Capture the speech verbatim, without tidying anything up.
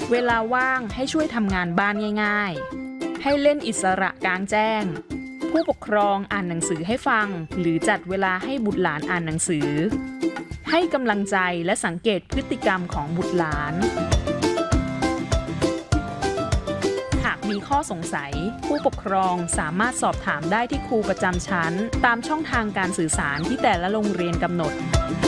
เวลาว่างให้ช่วยทำงานบ้านง่ายๆให้เล่นอิสระกลางแจ้งผู้ปกครองอ่านหนังสือให้ฟังหรือจัดเวลาให้บุตรหลานอ่านหนังสือให้กำลังใจและสังเกตพฤติกรรมของบุตรหลานหากมีข้อสงสัยผู้ปกครองสามารถสอบถามได้ที่ครูประจำชั้นตามช่องทางการสื่อสารที่แต่ละโรงเรียนกำหนด